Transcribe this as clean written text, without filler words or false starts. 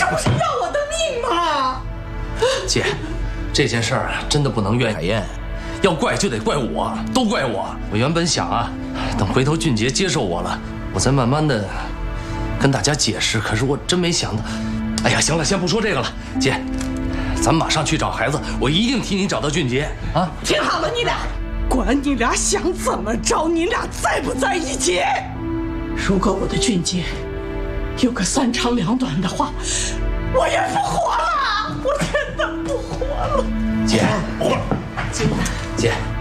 不是要我的命吗？ 姐，这件事儿啊，真的不能怨海燕，要怪就得怪我，都怪我。我原本想啊，等回头俊杰接受我了，我再慢慢的跟大家解释。可是我真没想到，哎呀，行了，先不说这个了，姐，咱马上去找孩子，我一定替你找到俊杰啊！ 听好了，你俩，管你俩想怎么着，你俩在不在一起？如果我的俊杰有个3长2短的话，我也不活了，我真的不活了。 姐， 姐， 姐。